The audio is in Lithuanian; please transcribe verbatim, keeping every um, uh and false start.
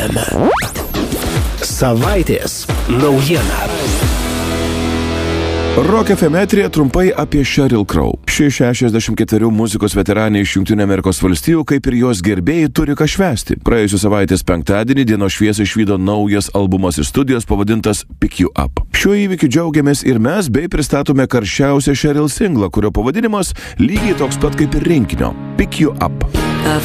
M. Savaitės naujiena. Rock F M eteryje trumpai apie Sheryl Crow. Ši šešiasdešimt ketverių muzikos veteranė iš Jungtinių Amerikos valstijų, kaip ir jos gerbėjai, turi ką švęsti. Praėjusios savaitės penktadienį dienos šviesą išvydo naujas albumas iš studijos pavadintas Pick You Up. Šiuo įvykiu džiaugiamės ir mes, bei pristatome karščiausią Sheryl singlą, kurio pavadinimas lygiai toks pat kaip ir rinkinio – Pick You Up. A